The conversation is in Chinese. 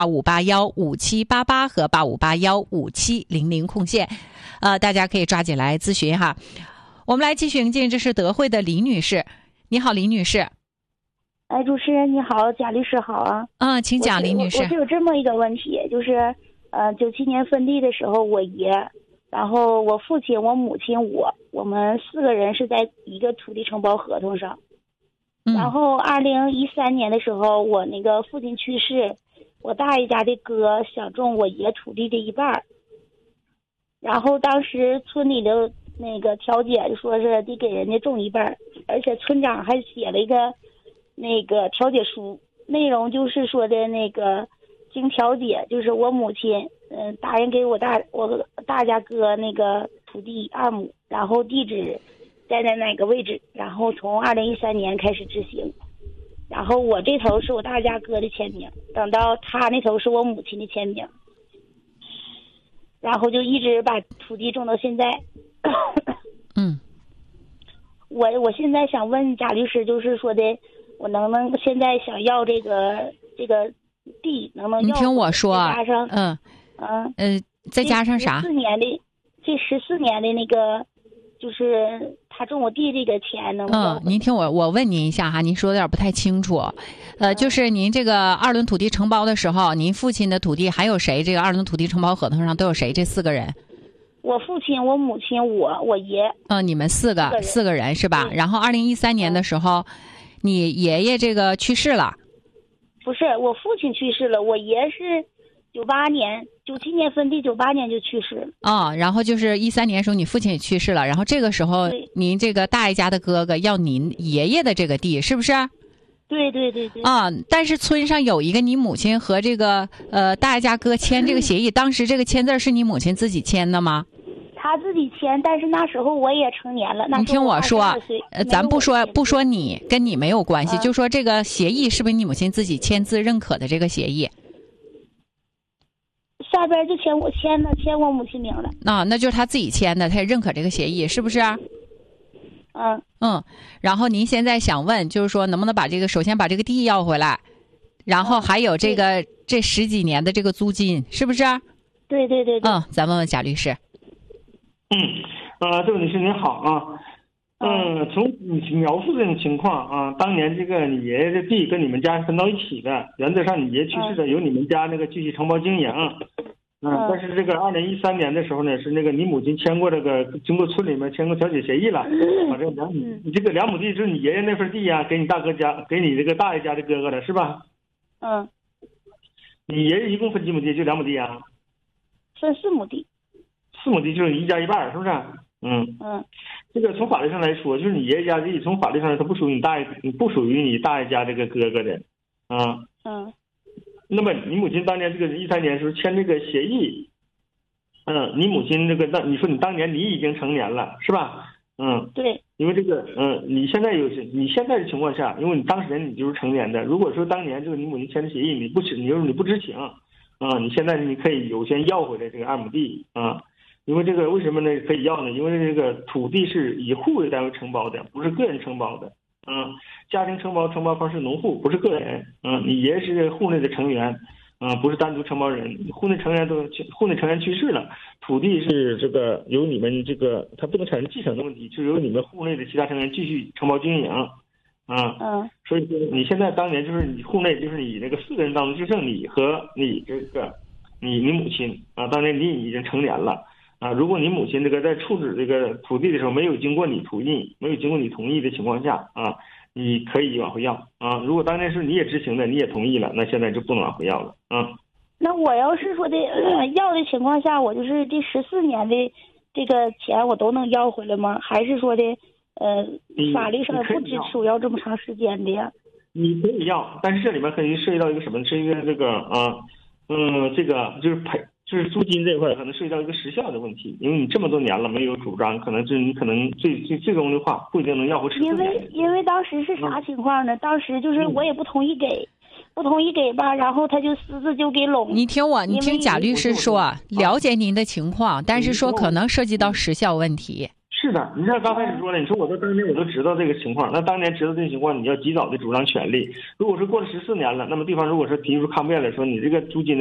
85815788和85815700空线，大家可以抓紧来咨询哈。我们来继续迎接，这是德惠的李女士。你好，李女士。 哎，主持人你好，贾律师好啊。 请讲，李女士。 我是有这么一个问题，就是97年分地的时候，我爷，然后我父亲、我母亲、我们4个人是在一个土地承包合同上。然后2013年的时候，我那个父亲去世，我大爷家的哥想种我爷土地的一半，然后当时村里的那个调解说是得给人家种一半，而且村长还写了一个那个调解书，内容就是说的那个经调解，就是我母亲答应给我大家哥那个土地2亩，然后地址在哪个位置，然后从2013年开始执行，然后我这头是我大家哥的签名，等到他那头是我母亲的签名，然后就一直把土地种到现在。我现在想问贾律师，就是说的我能不能现在想要这个地能不能要？ 你听我说， 加上再加上啥？ 这14年的那个就是他种我地这个钱能不能？ 您听我问您一下哈，您说的有点不太清楚。就是您这个2轮土地承包的时候，您父亲的土地还有谁？这个2轮土地承包合同上都有谁？这4个人？ 我父亲、我母亲、我爷。 你们4个人是吧？然后2013年的时候，你爷爷这个去世了。 不是，我父亲去世了，我爷是97年分地，98年就去世了。 然后就是13年的时候，你父亲也去世了，然后这个时候您这个大爷家的哥哥要您爷爷的这个地，是不是？ 对。 但是村上有一个你母亲和这个大爷家哥签这个协议，当时这个签字是你母亲自己签的吗？ 他自己签，但是那时候我也成年了。 你听我说，咱不说你，跟你没有关系，就说这个协议是不是你母亲自己签字认可的这个协议？ 下边就签我母亲名了。 那就是他自己签的，他也认可这个协议，是不是？然后您现在想问，就是说能不能首先把这个地要回来，然后还有这10几年的这个租金，是不是？ 对。 咱问问贾律师。 这位女士您好啊。从你描述这种情况啊，当年这个你爷爷的地跟你们家分到一起的，原则上你爷去世的由你们家那个继续承包经营。但是这个2013年的时候呢，是那个你母亲签过经过村里面签过调解协议了，把这个你这个2亩地就是你爷爷那份地呀，给你大哥家，给你这个大爷家的哥哥了，是吧？你爷爷一共分几亩地？就2亩地啊？ 分4亩地。 4亩地就是1家1半，是不是？这个从法律上来说，就是你爷爷家地，从法律上它不属于不属于你大爷家这个哥哥的。那么你母亲当年这个13年时候签这个协议，你母亲这个你说你当年你已经成年了，是吧？ 对。 因为这个你现在的情况下，因为你当时你就是成年的，如果说当年这个你母亲签的协议你不知情，你现在你可以优先要回来这个2亩地因为这个为什么呢可以要呢？因为这个土地是以户为单位承包的，不是个人承包的。家庭承包方是农户，不是个人。你爷爷是户内的成员，不是单独承包人。户内成员去世了，土地是这个由你们这个它不能产生继承的问题，就由你们户内的其他成员继续承包经营。所以说你现在当年就是你户内就是你那个4个人当中就剩你和你这个你母亲当年你已经成年了。如果你母亲这个在处置这个土地的时候没有经过你同意的情况下你可以往回要如果当年是你也知情的，你也同意了，那现在就不能往回要了那我要是说的要的情况下，我就是这14年的这个钱我都能要回来吗？还是说的法律上不支持我要这么长时间的呀？ 你可以要，但是这里面可能涉及到一个什么？是一个这个这个就是租金这块可能涉及到一个时效的问题，因为你这么多年了没有主张，可能你最终的话不一定能要回14年。 因为当时是啥情况呢？当时就是我也不同意给吧，然后他就私自就给拢。 你听贾律师说，了解您的情况，但是说可能涉及到时效问题。 是的，你像刚开始说的，你说我当年我都知道这个情况，那当年知道这个情况，你要及早的主张权利。如果说过了14年了，那么对方如果说提出抗辩了，说你这个租金